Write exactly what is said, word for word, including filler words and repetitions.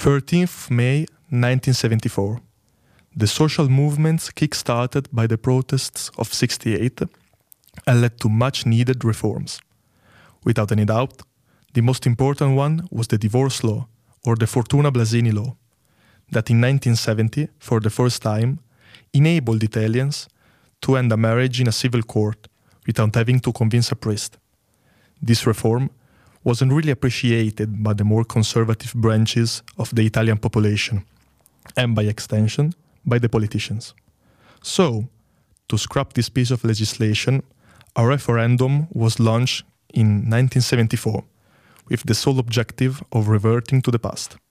thirteenth of May nineteen seventy-four. The social movements kick-started by the protests of sixty-eight and led to much-needed reforms. Without any doubt, the most important one was the divorce law, or the Fortuna Blasini law, that in nineteen seventy, for the first time, enabled Italians to end a marriage in a civil court without having to convince a priest. This reform wasn't really appreciated by the more conservative branches of the Italian population, and by extension, by the politicians. So, to scrap this piece of legislation, a referendum was launched in nineteen seventy-four, with the sole objective of reverting to the past.